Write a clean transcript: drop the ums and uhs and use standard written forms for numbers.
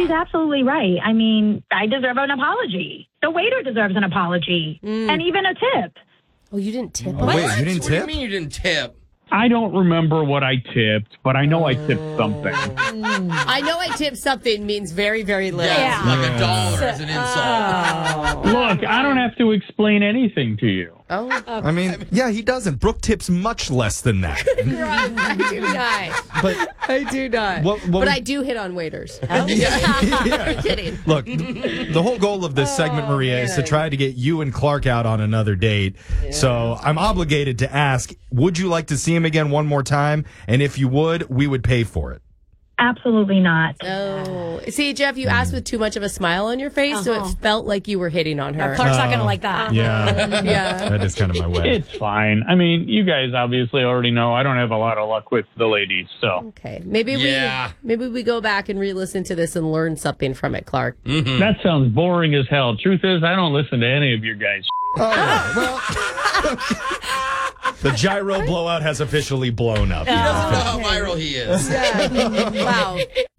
She's absolutely right. I mean, I deserve an apology. The waiter deserves an apology. And even a tip. Oh, you didn't tip? Wait, you didn't What do you tip? mean you didn't tip? I don't remember what I tipped, but I know I tipped something. I know I tipped something means very, very little. Yeah, like $1 is an insult. Look, I don't have to explain anything to you. Oh, I mean, yeah, he doesn't. Brooke tips much less than that. I do not. But I do not. But I do hit on waiters. I'm kidding. look, the whole goal of this segment, Maria, is to try to get you and Clark out on another date. Yeah. So I'm obligated to ask, would you like to see him again one more time? And if you would, we would pay for it. Absolutely not. Oh. See, Jeff, you asked with too much of a smile on your face, so it felt like you were hitting on her. Clark's not going to like that. Yeah. Yeah. That is kind of my way. It's fine. I mean, you guys obviously already know I don't have a lot of luck with the ladies, so. Okay. Maybe we go back and re-listen to this and learn something from it, Clark. Mm-hmm. That sounds boring as hell. Truth is, I don't listen to any of your guys. The gyro blowout has officially blown up. He doesn't know how viral he is. Yeah. Wow.